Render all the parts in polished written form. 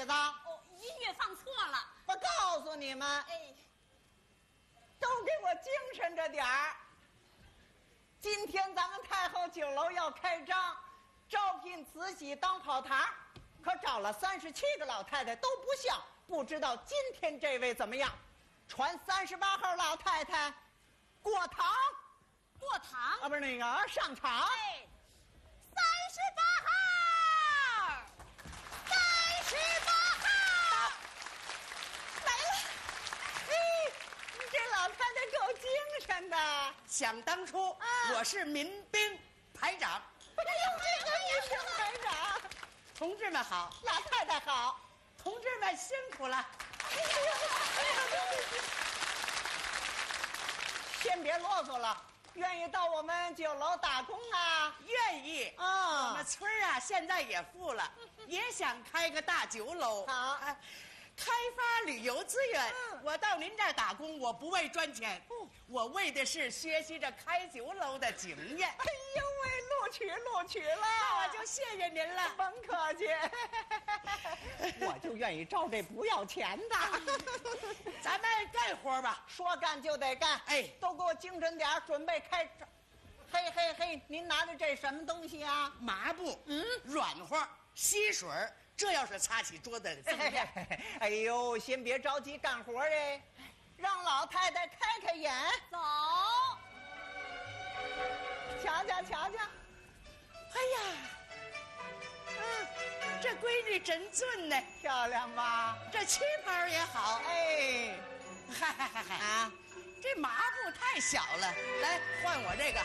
子？ 哦，音乐放错了。 我告诉你们， 哎， 都给我精神着点儿。今天咱们太后酒楼要开张，招聘慈禧当跑堂，可找了37个老太太都不像，不知道今天这位怎么样？传38号老太太过堂啊，不是那个上场。 哎，38号，38号来了。哎，这老太太够精神的。 想当初，我是民兵排长。 哎呦，这个民兵排长， 同志们好， 老太太好。 同志们辛苦了。 先别啰嗦了，愿意到我们酒楼打工啊？ 愿意啊我们村儿啊，现在也富了，也想开个大酒楼。 好开发旅游资源。我到您这儿打工，我不为赚钱，我为的是学习着开酒楼的经验。 哎呦喂，录取了， 那我就谢谢您了。 甭客气。我就愿意招这不要钱的。 咱们干活吧。 说干就得干。 哎都给我精神点儿，准备开张。嘿嘿嘿，您拿的这什么东西啊？ 抹布，软和，吸水儿，这要是擦起桌子来，怎么样？ 哎呦，先别着急干活哎，让老太太开开眼。 走。 瞧瞧瞧瞧。 哎呀，这闺女真俊呢， 漂亮吧？ 这旗袍也好。 哎， 嗨啊， 这抹布太小了，来换我这个。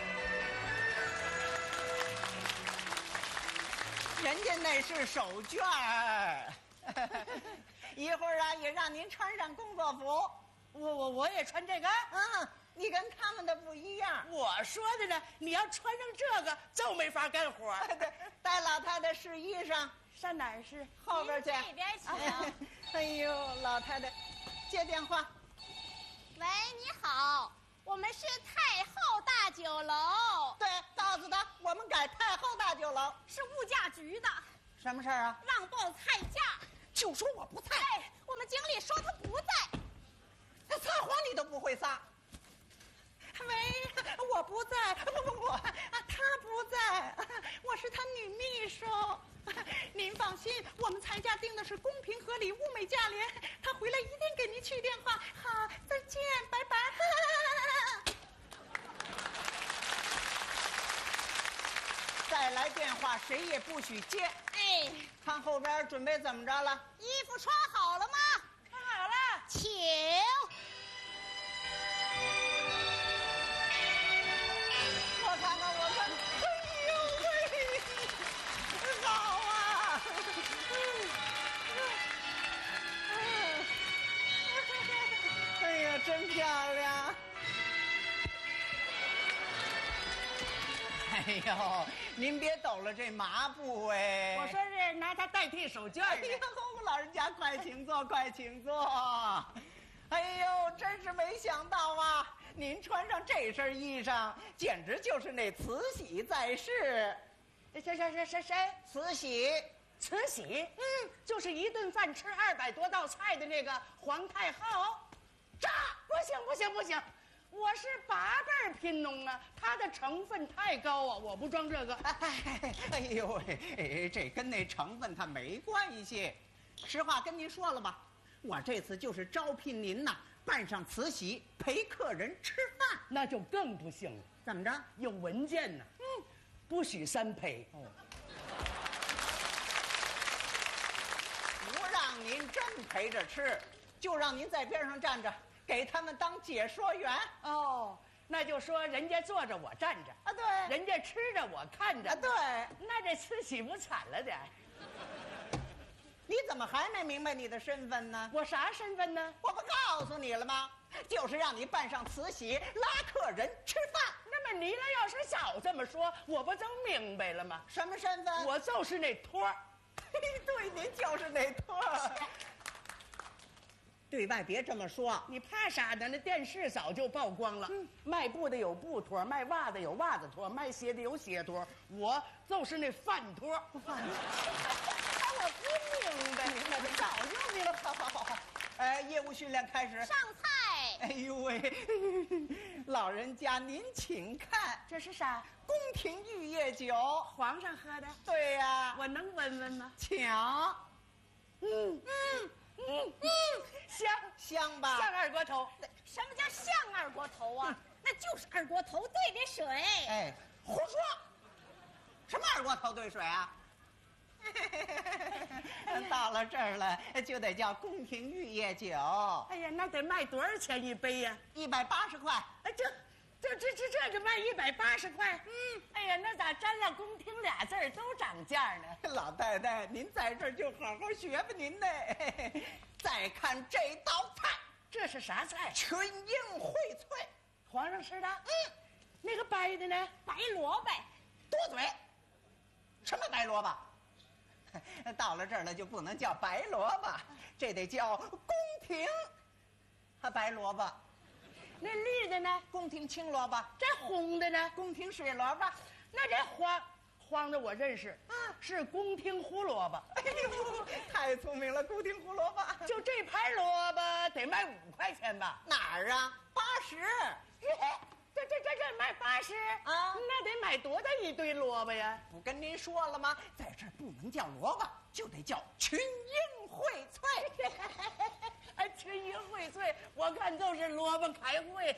人家那是手绢儿。一会儿啊，也让您穿上工作服。 我也穿这个。 你跟他们的不一样。 我说的呢，你要穿上这个就没法干活。 对，带老太太试衣裳， 上哪儿是？ 后边去。 这边请。 哎呦，老太太，接电话。 喂，你好，我们是太后大酒楼， 对，告诉他我们改太后大酒楼。 是物价局的， 什么事儿啊？ 让报菜价。 就说我不在。 哎，我们经理说他不在。 他撒谎你都不会撒。喂，我不在，不，他不在，我是他女秘书。您放心，我们菜价定的是公平合理、物美价廉。他回来一定给您去电话。好，再见，拜拜。再来电话，谁也不许接。 哎， 看后边准备怎么着了？ 衣服穿好了吗？ 穿好了。 请。 我看看，哎呦喂，好啊！哎呀，真漂亮！哎呦，您别抖了这抹布哎！ 我说是拿它代替手绢。 哎呦，老人家快请坐，快请坐。哎呦，真是没想到啊！您穿上这身衣裳，简直就是那慈禧在世。 谁？ 慈禧， 慈禧，就是一顿饭吃200多道菜的那个皇太后。不行，我是8辈贫农啊，它的成分太高啊，我不装这个。 哎呦喂，这跟那成分它没关系。实话跟您说了吧，我这次就是招聘您呐，扮上慈禧陪客人吃饭。 那就更不行了。 怎么着？ 有文件呢。不许3陪。 不让您真陪着吃，就让您在边上站着，给他们当解说员。 哦，那就说人家坐着我站着啊，对， 人家吃着我看着啊，对。 那这慈禧不惨了点？ 你怎么还没明白你的身份呢？ 我啥身份呢？ 我不告诉你了吗？就是让你扮上慈禧拉客人吃饭。 那么你要是早这么说，我不就明白了吗？ 什么身份？ 我就是那托儿。 对，您就是那托儿。对外别这么说。 你怕啥呢？那电视早就曝光了。卖布的有布托，卖袜子有袜子托，卖鞋的有鞋托，我就是那饭托。 饭托。 我不明白，我早就明白。好。 业务训练开始。 上菜。 哎呦喂，老人家您请看， 这是啥？ 宫廷玉液酒， 皇上喝的。 对呀， 我能闻闻吗？ 请。香吧？ 像二锅头。 什么叫像二锅头啊？那就是二锅头兑的水。 哎，胡说！什么二锅头兑水啊？到了这儿了，就得叫宫廷玉液酒。 哎呀，那得卖多少钱一杯呀 ？180块。 哎，这就卖180块。哎呀，那咋沾了宫廷俩字儿都涨价呢？ 老太太，您在这儿就好好学吧您呢。再看这道菜， 这是啥菜？ 群英荟萃。 皇上吃的。那个白的呢？ 白萝卜。 多嘴。什么白萝卜？到了这儿了就不能叫白萝卜，这得叫宫廷白萝卜。 那绿的呢？ 宫廷青萝卜。 这红的呢？ 宫廷水萝卜。 那这黄的我认识，是宫廷胡萝卜。 哎呦，太聪明了，宫廷胡萝卜。 就这盘萝卜得卖5块钱吧？ 哪儿啊？80。 这卖80 啊？ 那得买多大一堆萝卜呀？ 不跟您说了吗？在这儿不能叫萝卜，就得叫群英荟萃。 哎，群英荟萃，我看就是萝卜开会。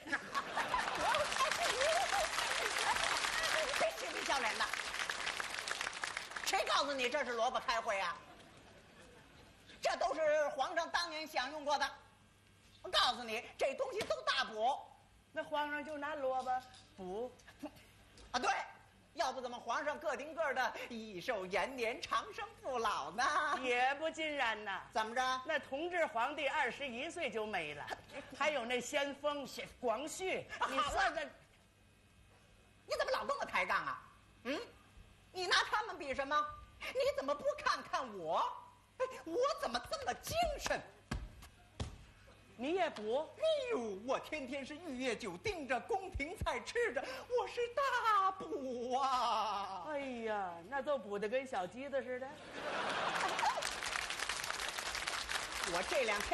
别嬉皮笑脸的，谁告诉你这是萝卜开会啊？这都是皇上当年享用过的。我告诉你，这东西都大补。 那皇上就拿萝卜补啊？对，要不怎么皇上个顶个的益寿延年、长生不老呢？ 也不尽然呐。 怎么着？ 那同治皇帝21岁就没了，还有那先锋广旭，你算算， 你怎么老跟我抬杠啊？你拿他们比什么？你怎么不看看我？我怎么这么精神？ 你也补？ 哎呦，我天天是玉液酒盯着，宫廷菜吃着，我是大补啊！ 哎呀，那都补得跟小鸡子似的。 我这2天